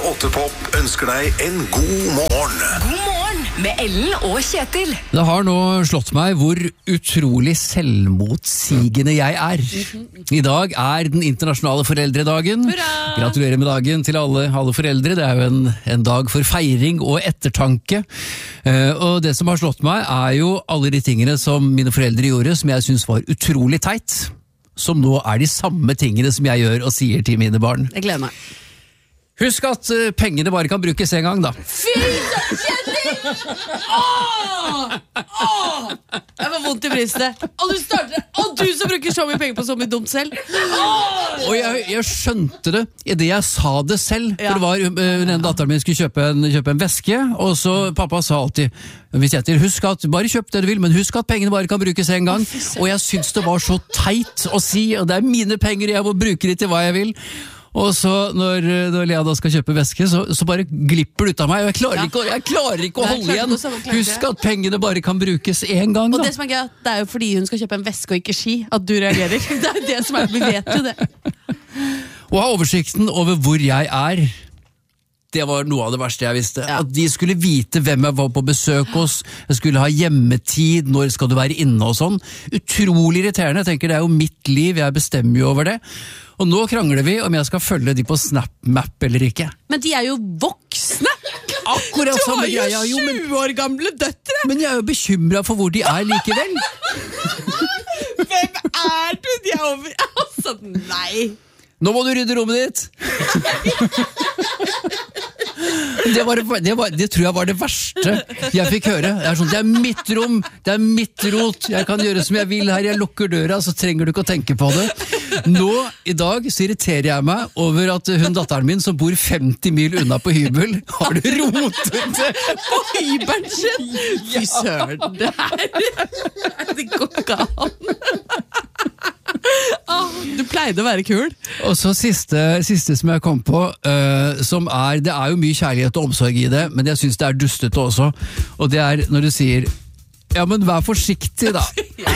Åttepop ønsker deg en god morgen. God morgen med Ellen og Kjetil. Det har nå slått meg hvor utrolig selvmotsigende jeg er. I dag er den internasjonale foreldredagen. Hurra! Gratulerer med dagen til alle foreldre. Det er jo en dag for feiring og ettertanke. Og det som har slått meg er jo alle de tingene som mine foreldre gjorde, som jeg synes var utrolig teit, som nå er de samme tingene som jeg gjør og sier til mine barn. Jeg gleder meg. Husk at pengene bare kan brukes en gang, da. Fy da, Kjetil! Jeg var vondt i brystet. Og du som bruker så mye penger på så mye dumt selv. Og jeg skjønte det i det jeg sa det selv. Ja. For det var den datteren min skulle kjøpe en veske, og så pappa sa alltid, husk at bare kjøp det du vil, men husk at pengene bare kan brukes en gang. Og jeg synes det var så teit å si, og det er mine penger, jeg må bruke de til hva jeg vil. Og så når Lea da skal kjøpe veske, så bare glipper det ut av meg, og jeg klarer ikke å holde igjen. Husk at pengene bare kan brukes en gang, da. Og det som er gøy, det er jo fordi hun skal kjøpe en veske og ikke ski, at du reagerer. Det er det som er, vi vet jo det. Å ha oversikten over hvor jeg er, det var noe av det verste jeg visste. Ja. At de skulle vite hvem jeg var på besøk hos, jeg skulle ha hjemmetid, når skal du være inne og sånn. Utrolig irriterende, jeg tenker det er jo mitt liv, jeg bestemmer jo over det. Og nå krangler vi om jeg skal følge de på SnapMap eller ikke. Men de er jo voksne! Akkurat Du samme har jo greia, 20 år gamle døtre! men jeg er jo bekymret for hvor de er likevel. Hvem er du? De er over... Altså, nei! Nå må du rydde rommet ditt! Det tror jeg var det verste jeg fikk høre. Det er mitt rom, det er mitt rot, jeg kan gjøre som jeg vil her, jeg lukker døra, så trenger du ikke å tenke på det. Nå, i dag, så irriterer jeg meg over at hun datteren min, som bor 50 mil unna på hybel, har det rotet På hybelen sin! Fy søren, det går ikke an. Du pleide å være kul. Og så siste som jeg kom på, det er jo mye kjærlighet og omsorg i det, men jeg synes det er dustete også, og det er når du sier, ja, men vær forsiktig da.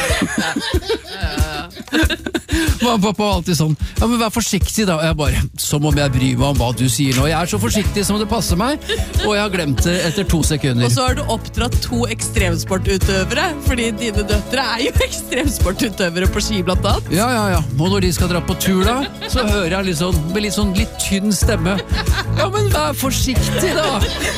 Mamma og pappa var alltid sånn, ja, men vær forsiktig da. Og jeg bare, som om jeg bryr meg om hva du sier nå. Jeg er så forsiktig som det passer meg, og jeg har glemt det etter 2 sekunder. Og så har du oppdratt 2 ekstremsportutøvere, fordi dine døtre er jo ekstremsportutøvere på ski blant annet. Ja. Og når de skal dra på tur da, så hører jeg med litt tynn stemme, ja, men vær forsiktig da.